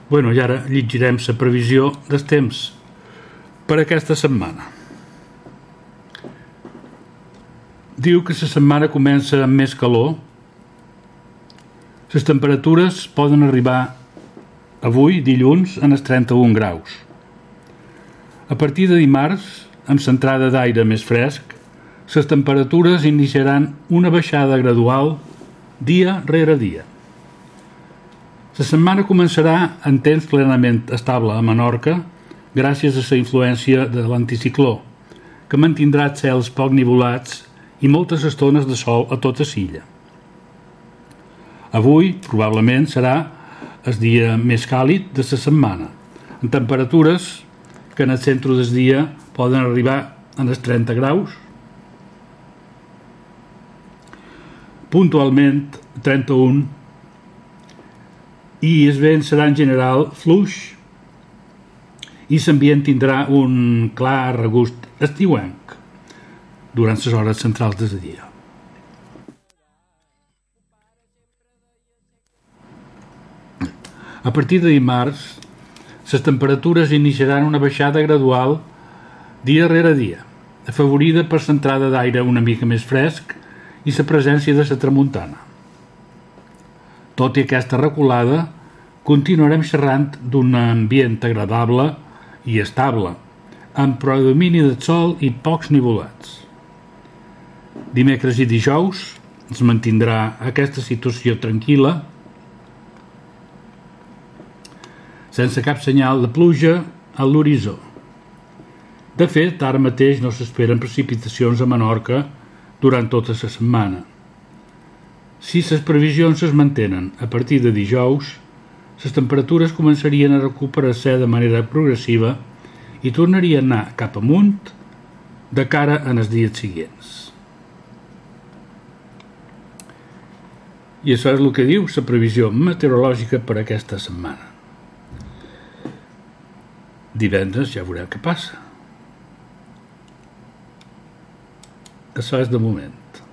I ara llegirem la previsió del temps per aquesta setmana. Diu que la setmana comença amb més calor. Les temperatures poden arribar avui, dilluns, en els 31 graus. A partir de dimarts, amb l'entrada d'aire més fresc, les temperatures iniciaran una baixada gradual dia rere dia. La setmana començarà en temps plenament estable a Menorca gràcies a la influència de l'anticicló, que mantindrà els cels poc nivelats i moltes estones de sol a tota l'illa. Avui, probablement, serà el dia més càlid de la setmana, amb temperatures que en el centre del dia poden arribar als 30 graus, puntualment 31, i el vent serà en general fluix i l'ambient tindrà un clar regust estiuenc durant les hores centrals del dia. A partir de dimarts, les temperatures iniciaran una baixada gradual dia rere dia, afavorida per l'entrada d'aire una mica més fresc i la presència de la tramuntana. Tot i aquesta reculada, continuarem xerrant d'un ambient agradable i estable, amb predomini del sol i pocs nivelats. Dimecres i dijous es mantindrà aquesta situació tranquil·la, sense cap senyal de pluja a l'horitzó. De fet, ara mateix no s'esperen precipitacions a Menorca durant tota la setmana. Si les previsions es mantenen a partir de dijous, les temperatures començarien a recuperar-se de manera progressiva i tornarien a anar cap amunt de cara en els dies seguents. I això és el que diu la previsió meteorològica per aquesta setmana. Divendres ja veurem què passa. Això és de moment.